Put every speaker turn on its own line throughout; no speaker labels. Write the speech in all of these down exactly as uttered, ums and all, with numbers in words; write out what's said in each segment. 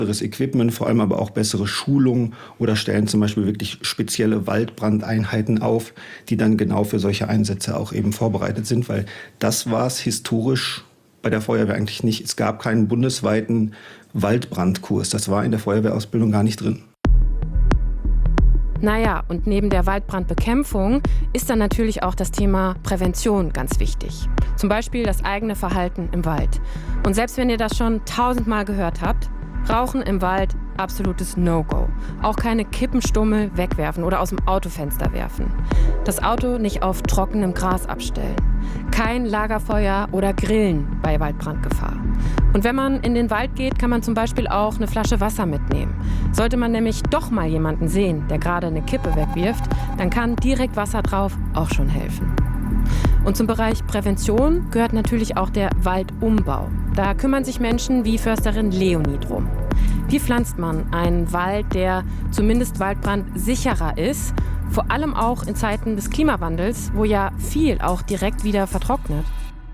besseres Equipment, vor allem aber auch bessere Schulung oder stellen zum Beispiel wirklich spezielle Waldbrandeinheiten auf, die dann genau für solche Einsätze auch eben vorbereitet sind, weil das war es historisch bei der Feuerwehr eigentlich nicht. Es gab keinen bundesweiten Waldbrandkurs. Das war in der Feuerwehrausbildung gar nicht drin.
Naja, und neben der Waldbrandbekämpfung ist dann natürlich auch das Thema Prävention ganz wichtig. Zum Beispiel das eigene Verhalten im Wald. Und selbst wenn ihr das schon tausendmal gehört habt, Rauchen im Wald, absolutes No-Go. Auch keine Kippenstummel wegwerfen oder aus dem Autofenster werfen. Das Auto nicht auf trockenem Gras abstellen. Kein Lagerfeuer oder Grillen bei Waldbrandgefahr. Und wenn man in den Wald geht, kann man zum Beispiel auch eine Flasche Wasser mitnehmen. Sollte man nämlich doch mal jemanden sehen, der gerade eine Kippe wegwirft, dann kann direkt Wasser drauf auch schon helfen. Und zum Bereich Prävention gehört natürlich auch der Waldumbau. Da kümmern sich Menschen wie Försterin Leonie drum. Wie pflanzt man einen Wald, der zumindest waldbrandsicherer ist, vor allem auch in Zeiten des Klimawandels, wo ja viel auch direkt wieder vertrocknet?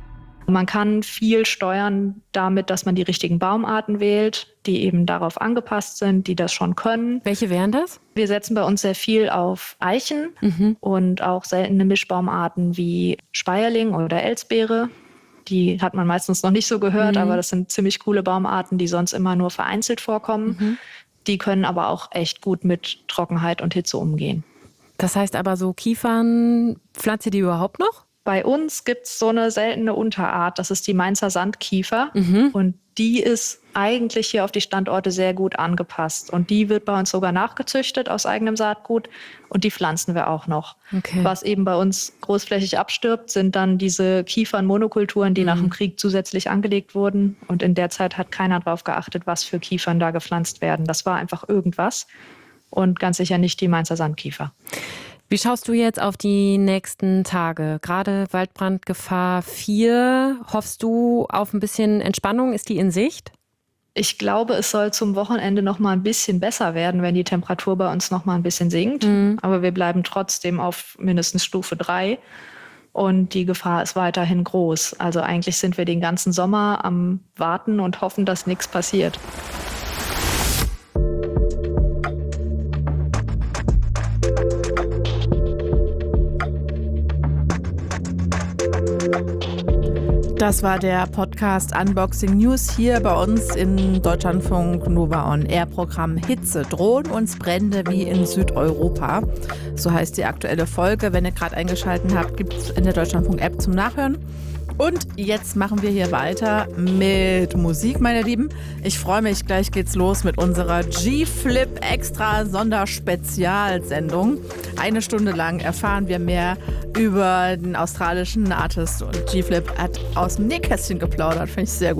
Man kann viel steuern damit, dass man die richtigen Baumarten wählt, die eben darauf angepasst sind, die das schon können.
Welche wären das?
Wir setzen bei uns sehr viel auf Eichen
Mhm.
und auch seltene Mischbaumarten wie Speierling oder Elsbeere. Die hat man meistens noch nicht so gehört,
Mhm.
aber das sind ziemlich coole Baumarten, die sonst immer nur vereinzelt vorkommen.
Mhm.
Die können aber auch echt gut mit Trockenheit und Hitze umgehen.
Das heißt aber so Kiefern, pflanzt ihr die überhaupt noch?
Bei uns gibt es so eine seltene Unterart, das ist die Mainzer Sandkiefer.
Mhm.
Und die ist eigentlich hier auf die Standorte sehr gut angepasst. Und die wird bei uns sogar nachgezüchtet aus eigenem Saatgut und die pflanzen wir auch noch.
Okay.
Was eben bei uns großflächig abstirbt, sind dann diese Kiefernmonokulturen, die
Mhm.
nach dem Krieg zusätzlich angelegt wurden. Und in der Zeit hat keiner darauf geachtet, was für Kiefern da gepflanzt werden. Das war einfach irgendwas und ganz sicher nicht die Mainzer Sandkiefer.
Wie schaust du jetzt auf die nächsten Tage? Gerade Waldbrandgefahr vier. Hoffst du auf ein bisschen Entspannung? Ist die in Sicht?
Ich glaube, es soll zum Wochenende noch mal ein bisschen besser werden, wenn die Temperatur bei uns noch mal ein bisschen sinkt.
Mhm.
Aber wir bleiben trotzdem auf mindestens Stufe drei. Und die Gefahr ist weiterhin groß. Also eigentlich sind wir den ganzen Sommer am Warten und hoffen, dass nichts passiert.
Das war der Podcast Unboxing News hier bei uns im Deutschlandfunk Nova On Air Programm Hitze. Drohen uns Brände wie in Südeuropa. So heißt die aktuelle Folge. Wenn ihr gerade eingeschaltet habt, gibt es in der Deutschlandfunk App zum Nachhören. Und jetzt machen wir hier weiter mit Musik, meine Lieben. Ich freue mich, gleich geht's los mit unserer G-Flip Extra Sonderspezialsendung. Eine Stunde lang erfahren wir mehr über den australischen Artist und G-Flip hat aus dem Nähkästchen geplaudert. Finde ich sehr gut.